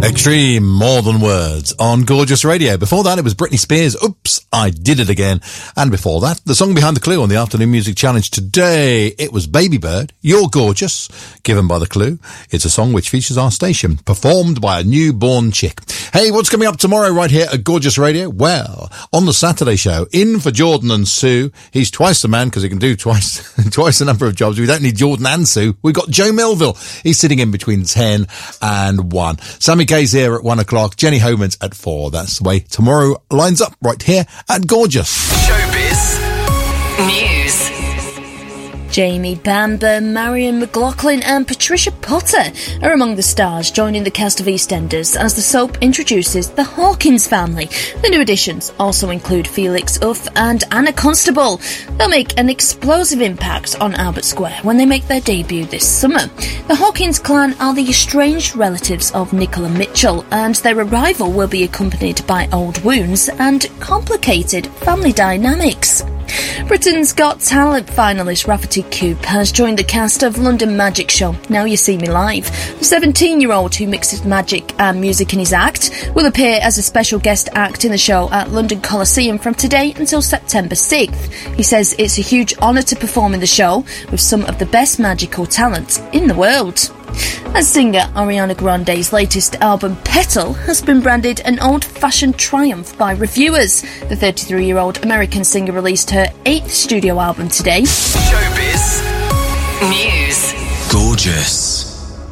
Extreme, More Than Words on Gorgeous Radio. Before that, it was Britney Spears, Oops, I Did It Again. And before that, the song behind the Clue on the Afternoon Music Challenge today, it was Baby Bird, You're Gorgeous, given by the Clue. It's a song which features our station, performed by a newborn chick. Hey, what's coming up tomorrow right here at Gorgeous Radio? Well, on the Saturday show, in for Jordan and Sue. He's twice the man because he can do twice the number of jobs. We don't need Jordan and Sue. We've got Joe Melville. He's sitting in between 10 and 1. Sammy Kay's here at 1 o'clock. Jenny Homan's at 4. That's the way tomorrow lines up right here at Gorgeous. Showbiz News. Jamie Bamber, Marion McLaughlin and Patricia Potter are among the stars joining the cast of EastEnders as the soap introduces the Hawkins family. The new additions also include Felix Uff and Anna Constable. They'll make an explosive impact on Albert Square when they make their debut this summer. The Hawkins clan are the estranged relatives of Nicola Mitchell, and their arrival will be accompanied by old wounds and complicated family dynamics. Britain's Got Talent finalist Rafferty Coope has joined the cast of London Magic Show Now You See Me Live. The 17-year-old who mixes magic and music in his act will appear as a special guest act in the show at London Coliseum from today until September 6th. He says it's a huge honour to perform in the show with some of the best magical talent in the world. As singer Ariana Grande's latest album, Petal, has been branded an old-fashioned triumph by reviewers. The 33-year-old American singer released her 8th studio album today. Showbiz News. Gorgeous.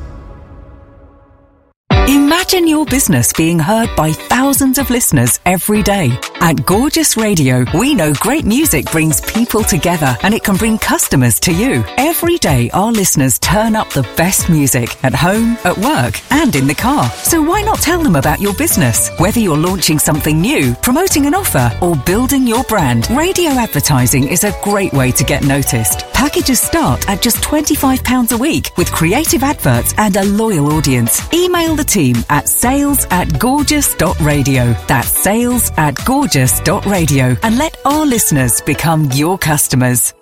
Imagine your business being heard by thousands of listeners every day. At Gorgeous Radio, we know great music brings people together and it can bring customers to you. Every day, our listeners turn up the best music at home, at work, and in the car. So why not tell them about your business? Whether you're launching something new, promoting an offer, or building your brand, radio advertising is a great way to get noticed. Packages start at just £25 a week with creative adverts and a loyal audience. Email the team at sales@gorgeous.radio. That's sales@gorgeous.radio, and let our listeners become your customers.